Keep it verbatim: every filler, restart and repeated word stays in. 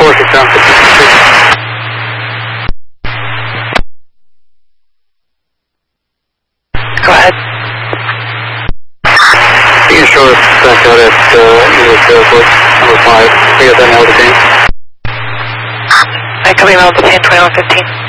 four six seven fifteen. Go ahead. You can show us back out at uh, English Airport, number five. We got that in altitude. I'm coming out to ten twenty-one fifteen.